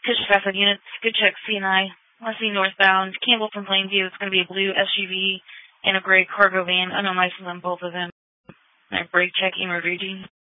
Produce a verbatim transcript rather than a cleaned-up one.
Pitch traffic units, good check C and I. Lessee northbound, Campbell from Plainview. It's going to be a blue S U V and a gray cargo van. Unknown license on both of them. Alright, brake check, Emer Virgin.